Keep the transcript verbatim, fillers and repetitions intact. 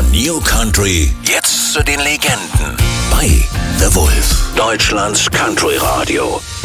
New Country jetzt zu den Legenden bei The Wolf, Deutschlands Country Radio.